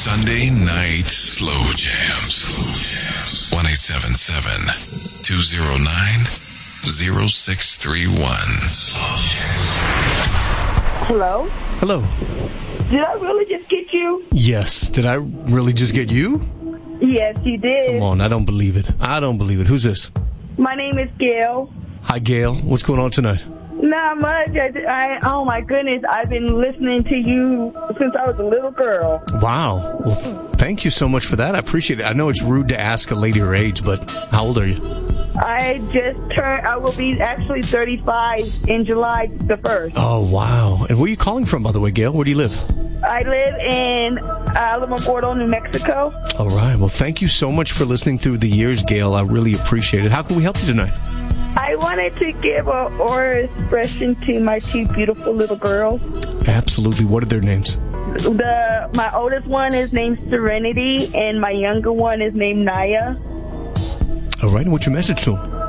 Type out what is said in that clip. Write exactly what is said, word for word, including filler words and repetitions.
Sunday night slow jams. one eight seven seven, two oh nine, oh six three one. Hello? Hello. Did I really just get you? Yes. Did I really just get you? Yes, you did. Come on, I don't believe it. I don't believe it. Who's this? My name is Gail. Hi, Gail. What's going on tonight? Not much. I, I, oh, my goodness. I've been listening to you since I was a little girl. Wow. Well, thank you so much for that. I appreciate it. I know it's rude to ask a lady her age, but how old are you? I just turned, I will be actually thirty-five in July the first. Oh, wow. And where are you calling from, by the way, Gail? Where do you live? I live in Alamogordo, New Mexico. All right. Well, thank you so much for listening through the years, Gail. I really appreciate it. How can we help you tonight? I wanted to give a oral expression to my two beautiful little girls. Absolutely. What are their names? The my oldest one is named Serenity, and my younger one is named Naya. All right. And what's your message to them?